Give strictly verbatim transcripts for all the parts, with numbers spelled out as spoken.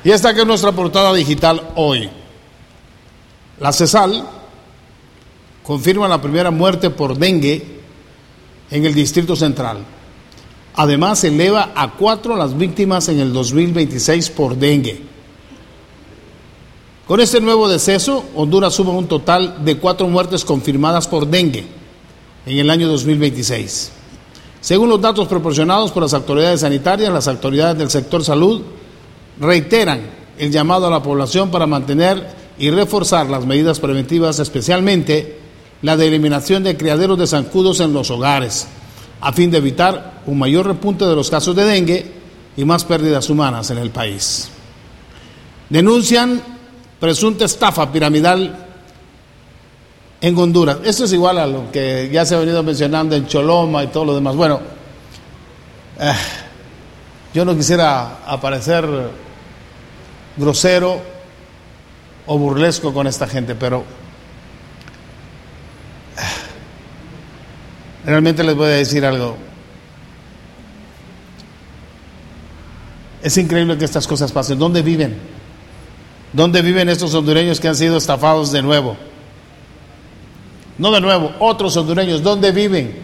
Y esta que es nuestra portada digital hoy. La CESAL confirma la primera muerte por dengue en el Distrito Central. Además, eleva a cuatro las víctimas en el dos mil veintiséis por dengue. Con este nuevo deceso, Honduras suma un total de cuatro muertes confirmadas por dengue en el año dos mil veintiséis. Según los datos proporcionados por las autoridades sanitarias, las autoridades del sector salud reiteran el llamado a la población para mantener y reforzar las medidas preventivas, especialmente la de eliminación de criaderos de zancudos en los hogares, a fin de evitar un mayor repunte de los casos de dengue y más pérdidas humanas en el país. Denuncian presunta estafa piramidal en Honduras. Esto es igual a lo que ya se ha venido mencionando en Choloma y todo lo demás. Bueno, eh, yo no quisiera aparecer grosero o burlesco con esta gente, pero eh, realmente les voy a decir algo. Es increíble que estas cosas pasen. ¿Dónde viven? ¿Dónde viven estos hondureños que han sido estafados de nuevo? No de nuevo, otros hondureños, ¿dónde viven?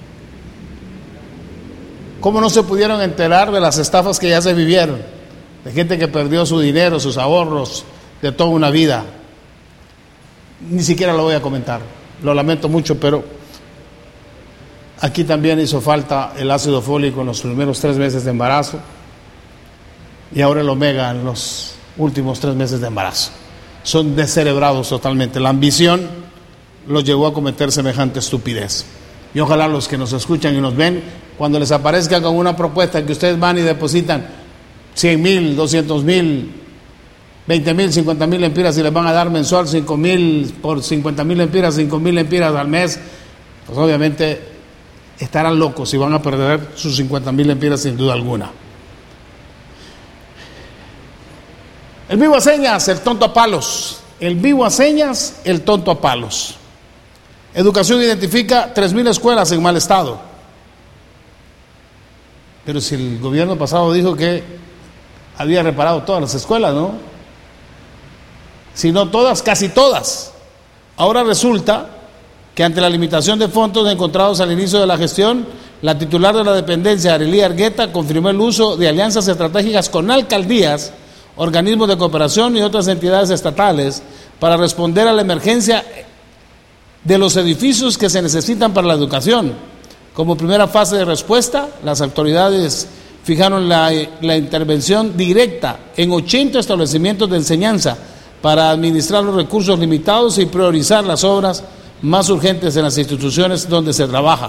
¿Cómo no se pudieron enterar de las estafas que ya se vivieron? De gente que perdió su dinero, sus ahorros, de toda una vida. Ni siquiera lo voy a comentar, lo lamento mucho, pero aquí también hizo falta el ácido fólico en los primeros tres meses de embarazo y ahora el omega en los últimos tres meses de embarazo. Son descerebrados totalmente. La ambición los llevó a cometer semejante estupidez. Y ojalá los que nos escuchan y nos ven, cuando les aparezca con una propuesta que ustedes van y depositan cien mil, doscientos mil, veinte mil, cincuenta mil lempiras y les van a dar mensual cinco mil por cincuenta mil lempiras, cinco mil lempiras al mes, pues obviamente estarán locos y van a perder sus cincuenta mil lempiras sin duda alguna. El vivo a señas, el tonto a palos. El vivo a señas, el tonto a palos. Educación identifica tres mil escuelas en mal estado. Pero si el gobierno pasado dijo que había reparado todas las escuelas, ¿no? Si no todas, casi todas. Ahora resulta que ante la limitación de fondos encontrados al inicio de la gestión, la titular de la dependencia, Arely Argueta, confirmó el uso de alianzas estratégicas con alcaldías, organismos de cooperación y otras entidades estatales para responder a la emergencia de los edificios que se necesitan para la educación. Como primera fase de respuesta, las autoridades fijaron la, la intervención directa en ochenta establecimientos de enseñanza para administrar los recursos limitados y priorizar las obras más urgentes en las instituciones donde se trabaja.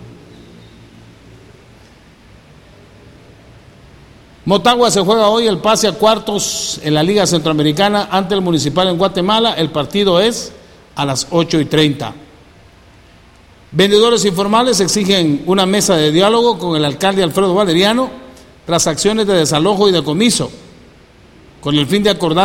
Motagua se juega hoy el pase a cuartos en la Liga Centroamericana ante el Municipal en Guatemala. El partido es a las ocho y treinta. Vendedores informales exigen una mesa de diálogo con el alcalde Alfredo Valeriano tras acciones de desalojo y decomiso, con el fin de acordar